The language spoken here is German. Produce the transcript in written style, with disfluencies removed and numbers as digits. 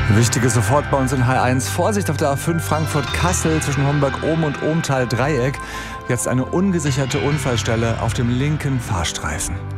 Wichtige sofort bei uns in H1. Vorsicht auf der A5 Frankfurt-Kassel zwischen Homburg-Ohm und Ohmtal-Dreieck. Jetzt eine ungesicherte Unfallstelle auf dem linken Fahrstreifen.